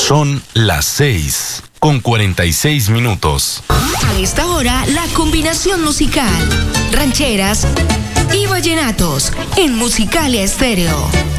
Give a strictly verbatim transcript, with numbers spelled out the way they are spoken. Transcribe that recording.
Son las seis con cuarenta y seis minutos. A esta hora, la combinación musical, rancheras y vallenatos en Musicalia Estéreo.